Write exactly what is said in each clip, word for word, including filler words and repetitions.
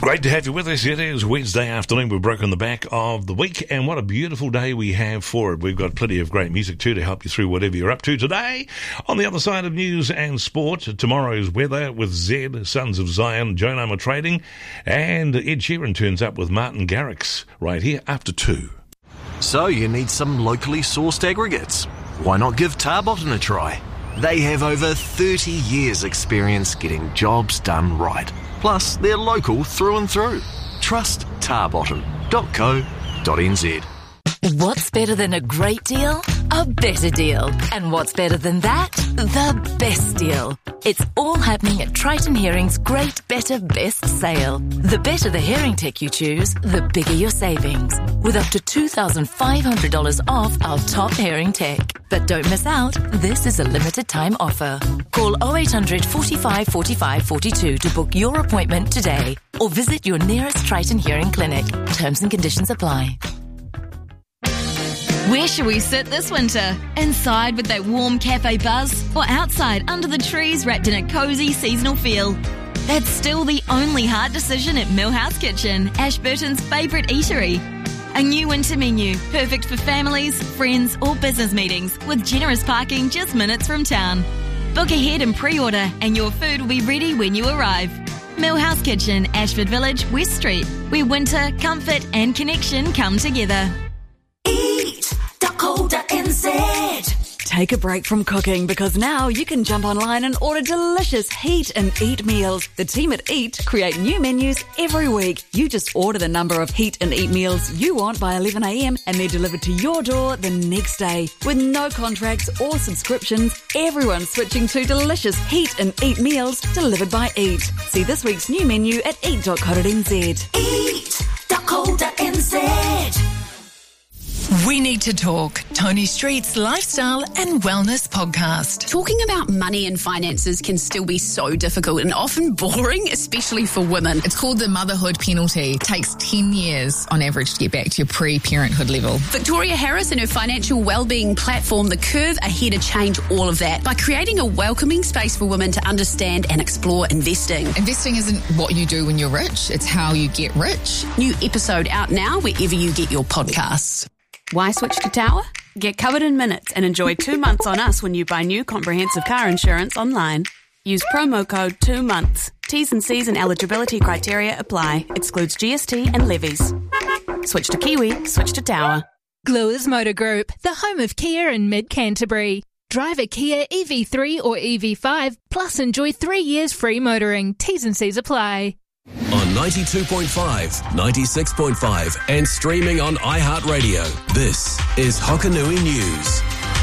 Great to have you with us. It is Wednesday afternoon. We've broken the back of the week, and what a beautiful day we have for it. We've got plenty of great music too to help you through whatever you're up to today. On the other side of news and sport, tomorrow's weather with Zed, Sons of Zion, Joan Armour Trading, and Ed Sheeran turns up with Martin Garrix right here after two. So you need some locally sourced aggregates. Why not give Tarbotton a try? They have over thirty years experience getting jobs done right. Plus, they're local through and through. Trust tarbotton dot co dot n z. What's better than a great deal? A better deal. And what's better than that? The best deal. It's all happening at Triton Hearing's Great Better Best Sale. The better the hearing tech you choose, the bigger your savings. With up to two thousand five hundred dollars off our top hearing tech. But don't miss out, this is a limited time offer. Call oh eight hundred, forty-five, forty-five, forty-two to book your appointment today. Or visit your nearest Triton Hearing clinic. Terms and conditions apply. Where should we sit this winter? Inside with that warm cafe buzz, or outside under the trees wrapped in a cosy seasonal feel? That's still the only hard decision at Millhouse Kitchen, Ashburton's favourite eatery. A new winter menu, perfect for families, friends or business meetings, with generous parking just minutes from town. Book ahead and pre-order, and your food will be ready when you arrive. Millhouse Kitchen, Ashford Village, West Street, where winter, comfort and connection come together. eat dot co dot n z. Take a break from cooking, because now you can jump online and order delicious Heat and Eat meals. The team at Eat create new menus every week. You just order the number of Heat and Eat meals you want by eleven a.m. and they're delivered to your door the next day. With no contracts or subscriptions, everyone's switching to delicious Heat and Eat meals delivered by Eat. See this week's new menu at eat dot co dot n z. eat dot co dot n z. We Need to Talk, Tony Street's lifestyle and wellness podcast. Talking about money and finances can still be so difficult and often boring, especially for women. It's called the motherhood penalty. It takes ten years on average to get back to your pre-parenthood level. Victoria Harris and her financial wellbeing platform, The Curve, are here to change all of that by creating a welcoming space for women to understand and explore investing. Investing isn't what you do when you're rich, it's how you get rich. New episode out now wherever you get your podcasts. Why switch to Tower? Get covered in minutes and enjoy two months on us when you buy new comprehensive car insurance online. Use promo code two months. T's and C's and eligibility criteria apply. Excludes G S T and levies. Switch to Kiwi, switch to Tower. Gluers Motor Group, the home of Kia in mid-Canterbury. Drive a Kia E V three or E V five, plus enjoy three years free motoring. T's and C's apply. On ninety-two point five, ninety-six point five and streaming on iHeartRadio. This is Hokanui News.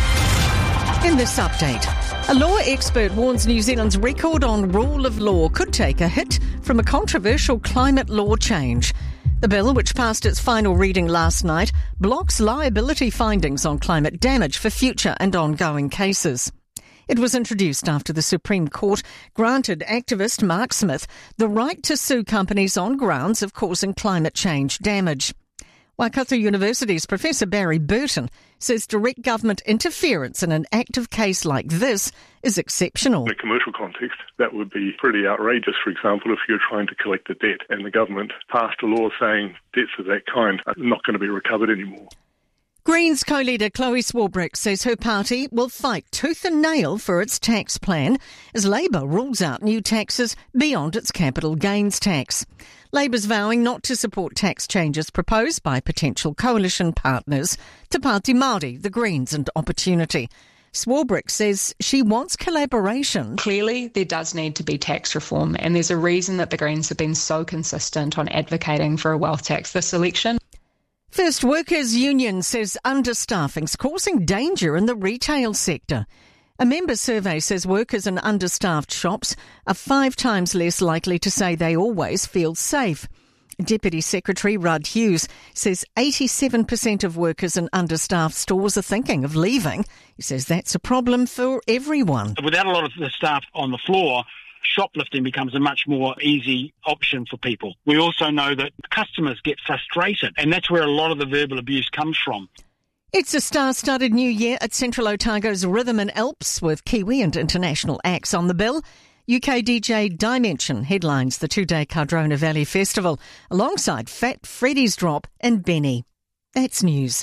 In this update, a law expert warns New Zealand's record on rule of law could take a hit from a controversial climate law change. The bill, which passed its final reading last night, blocks liability findings on climate damage for future and ongoing cases. It was introduced after the Supreme Court granted activist Mark Smith the right to sue companies on grounds of causing climate change damage. Waikato University's Professor Barry Burton says direct government interference in an active case like this is exceptional. In a commercial context, that would be pretty outrageous. For example, if you're trying to collect a debt and the government passed a law saying debts of that kind are not going to be recovered anymore. Greens co-leader Chloe Swarbrick says her party will fight tooth and nail for its tax plan as Labour rules out new taxes beyond its capital gains tax. Labour's vowing not to support tax changes proposed by potential coalition partners to Parti Māori, the Greens and Opportunity. Swarbrick says she wants collaboration. Clearly, there does need to be tax reform, and there's a reason that the Greens have been so consistent on advocating for a wealth tax this election. First Workers Union says understaffing's causing danger in the retail sector. A member survey says workers in understaffed shops are five times less likely to say they always feel safe. Deputy Secretary Rudd Hughes says eighty-seven percent of workers in understaffed stores are thinking of leaving. He says that's a problem for everyone. Without a lot of the staff on the floor, shoplifting becomes a much more easy option for people. We also know that customers get frustrated, and that's where a lot of the verbal abuse comes from. It's a star-studded new year at Central Otago's Rhythm and Alps with Kiwi and international acts on the bill. U K D J Dimension headlines the two-day Cardrona Valley Festival, alongside Fat Freddy's Drop and Benny. That's news.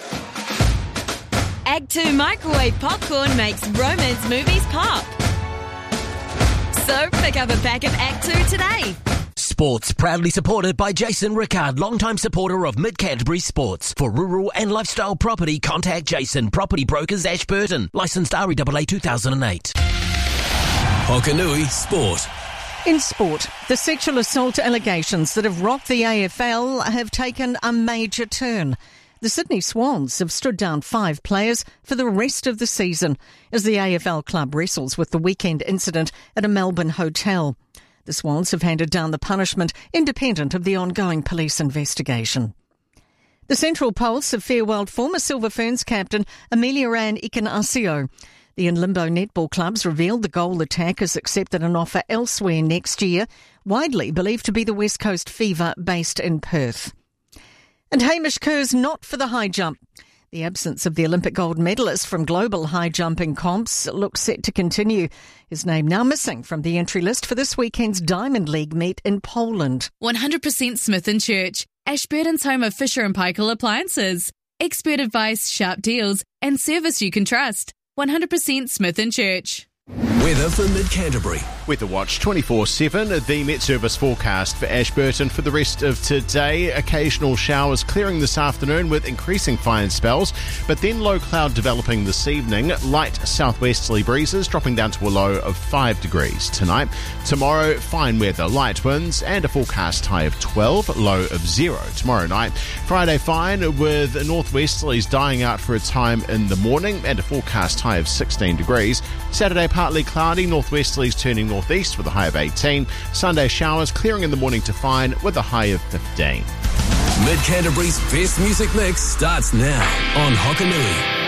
Act two microwave popcorn makes romance movies pop. So pick up a pack of Act two today. Sports proudly supported by Jason Rickard, longtime supporter of Mid-Canterbury Sports. For rural and lifestyle property, contact Jason, Property Brokers, Ashburton. Licensed R E A A two thousand eight. Hokanui Sport. In sport, the sexual assault allegations that have rocked the A F L have taken a major turn. The Sydney Swans have stood down five players for the rest of the season as the A F L club wrestles with the weekend incident at a Melbourne hotel. The Swans have handed down the punishment independent of the ongoing police investigation. The Central Pulse have farewelled former Silver Ferns captain Amelia-Ann Ikenasio. The In Limbo netball clubs revealed the goal attackers accepted an offer elsewhere next year, widely believed to be the West Coast Fever based in Perth. And Hamish Kerr's not for the high jump. The absence of the Olympic gold medalist from global high jumping comps looks set to continue. His name now missing from the entry list for this weekend's Diamond League meet in Poland. one hundred percent Smith and Church, Ashburton's home of Fisher and Paykel appliances. Expert advice, sharp deals and service you can trust. one hundred percent Smith and Church. Weather for Mid-Canterbury. Weather Watch twenty-four seven, the Met Service forecast for Ashburton for the rest of today. Occasional showers clearing this afternoon with increasing fine spells, but then low cloud developing this evening. Light southwesterly breezes dropping down to a low of five degrees tonight. Tomorrow, fine weather, light winds and a forecast high of twelve, low of zero tomorrow night. Friday, fine with northwesterlies dying out for a time in the morning and a forecast high of sixteen degrees. Saturday, partly cloudy, northwesterlies turning northeast with a high of eighteen. Sunday, showers clearing in the morning to fine with a high of fifteen. Mid-Canterbury's best music mix starts now on Hokanui.